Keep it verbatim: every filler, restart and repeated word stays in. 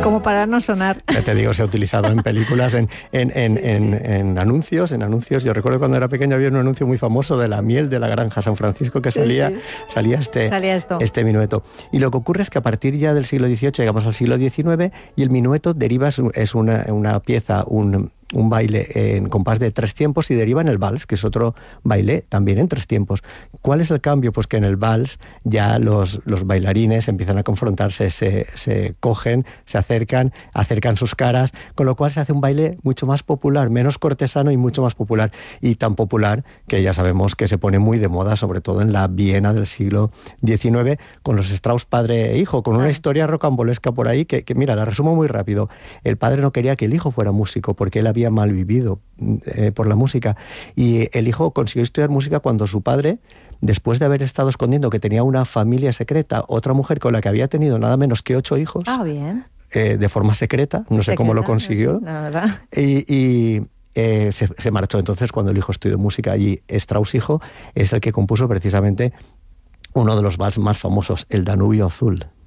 Como para no sonar. Ya te digo, se ha utilizado en películas, en, en, en, sí, en, sí. en anuncios, en anuncios. Yo recuerdo cuando era pequeño había un anuncio muy famoso de la miel de la granja San Francisco que salía, sí, sí. salía, este, salía esto. este minueto. Y lo que ocurre es que a partir ya del siglo dieciocho llegamos al siglo diecinueve y el minueto deriva, es una, una pieza, un... un baile en compás de tres tiempos y deriva en el vals, que es otro baile también en tres tiempos. ¿Cuál es el cambio? Pues que en el vals ya los, los bailarines empiezan a confrontarse, se, se cogen, se acercan, acercan sus caras, con lo cual se hace un baile mucho más popular, menos cortesano y mucho más popular. Y tan popular que ya sabemos que se pone muy de moda, sobre todo en la Viena del siglo diecinueve, con los Strauss padre e hijo, con una historia rocambolesca por ahí que, que mira, la resumo muy rápido. El padre no quería que el hijo fuera músico porque él había mal vivido eh, por la música y el hijo consiguió estudiar música cuando su padre, después de haber estado escondiendo que tenía una familia secreta, otra mujer con la que había tenido nada menos que ocho hijos, ah, bien. Eh, de forma secreta, no sé secreta, cómo lo consiguió, no sé, la verdad. y, y eh, se, se marchó. Entonces cuando el hijo estudió música allí, Strauss hijo es el que compuso precisamente uno de los vals más famosos, el Danubio Azul.